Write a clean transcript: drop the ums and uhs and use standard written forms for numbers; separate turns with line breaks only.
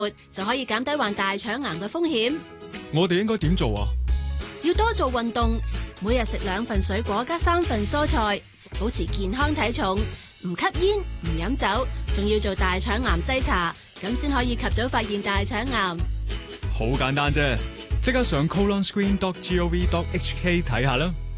就可以減低患大腸癌嘅風險。
我哋應該點做啊？
要多做運動，每日食2份水果加3份蔬菜，保持健康體重，唔吸煙唔飲酒，仲要做大腸癌篩查，咁先可以及早發現大腸癌。
好簡單啫，即刻上colonscreen.gov.hk 睇下啦。